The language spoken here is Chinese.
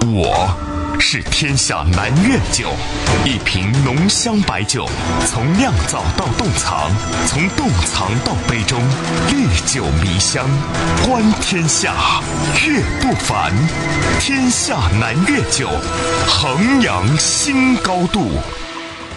我是天下南粤酒，一瓶浓香白酒，从酿造到冻藏，从冻藏到杯中，历久弥香，观天下，粤不凡。天下南粤酒，衡阳新高度。